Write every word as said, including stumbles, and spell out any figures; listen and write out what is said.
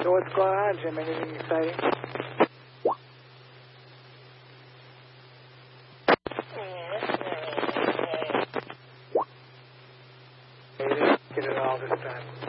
So what's going on, Jim? Anything exciting? They didn't get it all this time.